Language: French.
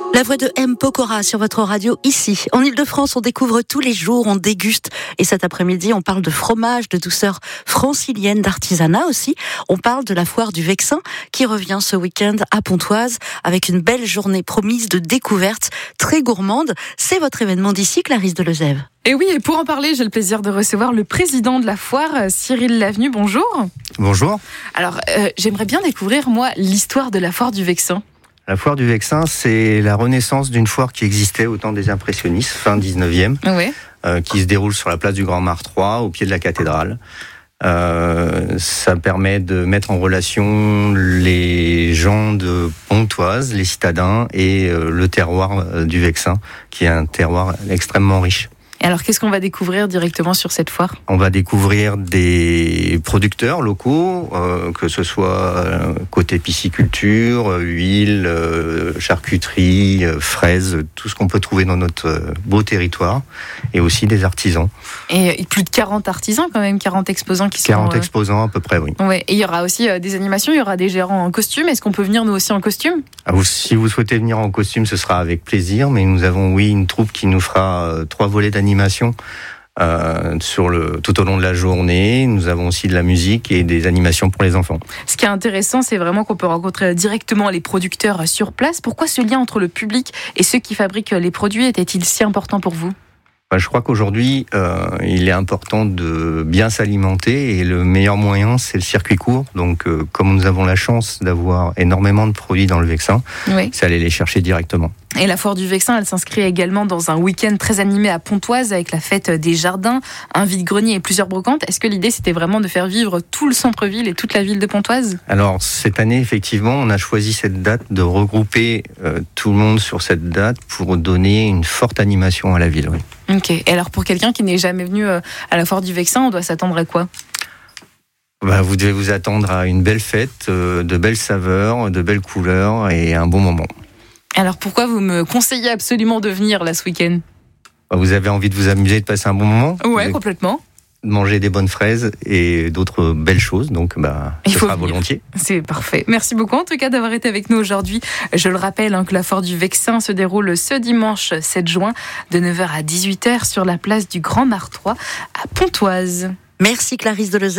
La voix de M. Pokora sur votre radio ici. En Ile-de-France, on découvre tous les jours, on déguste. Et cet après-midi, on parle de fromage, de douceur francilienne, d'artisanat aussi. On parle de la foire du Vexin qui revient ce week-end à Pontoise avec une belle journée promise de découvertes très gourmande. C'est votre événement d'ici, Clarisse Delezève. Et oui, et pour en parler, j'ai le plaisir de recevoir le président de la foire, Cyril Lavenu. Bonjour. Bonjour. Alors, j'aimerais bien découvrir, moi, l'histoire de la foire du Vexin. La foire du Vexin, c'est la renaissance d'une foire qui existait au temps des impressionnistes, fin 19e, qui se déroule sur la place du Grand Mare 3, au pied de la cathédrale. Ça permet de mettre en relation les gens de Pontoise, les citadins, et le terroir du Vexin, qui est un terroir extrêmement riche. Et alors, qu'est-ce qu'on va découvrir directement sur cette foire ? On va découvrir des producteurs locaux, que ce soit côté pisciculture, huile, charcuterie, fraises, tout ce qu'on peut trouver dans notre beau territoire, et aussi des artisans. Et plus de 40 artisans quand même, 40 exposants qui sont... 40 exposants à peu près, oui. Ouais. Et il y aura aussi des animations, il y aura des gérants en costume. Est-ce qu'on peut venir nous aussi en costume ? Si vous souhaitez venir en costume, ce sera avec plaisir, mais nous avons, une troupe qui nous fera 3 volets d'animation tout au long de la journée. Nous avons aussi de la musique et des animations pour les enfants. Ce qui est intéressant, c'est vraiment qu'on peut rencontrer directement les producteurs sur place. Pourquoi ce lien entre le public et ceux qui fabriquent les produits était-il si important pour vous ? Je crois qu'aujourd'hui, il est important de bien s'alimenter et le meilleur moyen, c'est le circuit court. Donc, comme nous avons la chance d'avoir énormément de produits dans le Vexin, c'est aller les chercher directement. Et la foire du Vexin, elle s'inscrit également dans un week-end très animé à Pontoise avec la fête des jardins, un vide-grenier et plusieurs brocantes. Est-ce que l'idée, c'était vraiment de faire vivre tout le centre-ville et toute la ville de Pontoise ? Alors, cette année, effectivement, on a choisi cette date de regrouper tout le monde sur cette date pour donner une forte animation à la ville. Oui. Ok. Et alors, pour quelqu'un qui n'est jamais venu à la foire du Vexin, on doit s'attendre à quoi ? Vous devez vous attendre à une belle fête, de belles saveurs, de belles couleurs et un bon moment. Alors pourquoi vous me conseillez absolument de venir là ce week-end ? Vous avez envie de vous amuser, de passer un bon moment ? Ouais, complètement. Manger des bonnes fraises et d'autres belles choses, donc ce sera volontiers. C'est parfait. Merci beaucoup en tout cas d'avoir été avec nous aujourd'hui. Je le rappelle que la foire du Vexin se déroule ce dimanche 7 juin de 9h à 18h sur la place du Grand Mare 3 à Pontoise. Merci Clarisse Delezève.